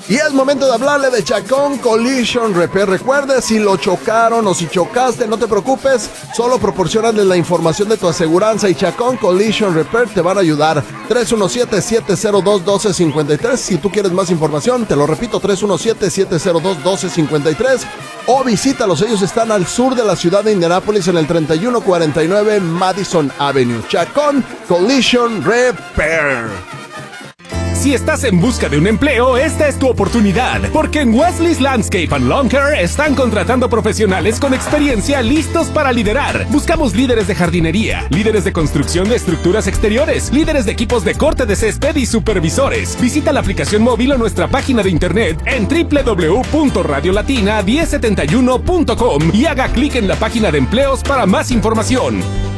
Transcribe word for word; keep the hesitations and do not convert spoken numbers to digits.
Y es momento de hablarle de Chacón Collision Repair. Recuerde, si lo chocaron o si chocaste, no te preocupes, solo proporcionale la información de tu aseguranza y Chacón Collision Repair te van a ayudar. tres uno siete, siete cero dos, uno dos cinco tres. Si tú quieres más información, te lo repito, tres uno siete, siete cero dos, uno dos cinco tres. O visítalos, ellos están al sur de la ciudad de Indianápolis en el treinta y uno cuarenta y nueve Madison Avenue. Chacón Collision Repair. Si estás en busca de un empleo, esta es tu oportunidad, porque en Wesley's Landscape and Lawn Care están contratando profesionales con experiencia listos para liderar. Buscamos líderes de jardinería, líderes de construcción de estructuras exteriores, líderes de equipos de corte de césped y supervisores. Visita la aplicación móvil o nuestra página de internet en doble u doble u doble u punto radio latina diez setenta y uno punto com y haga clic en la página de empleos para más información.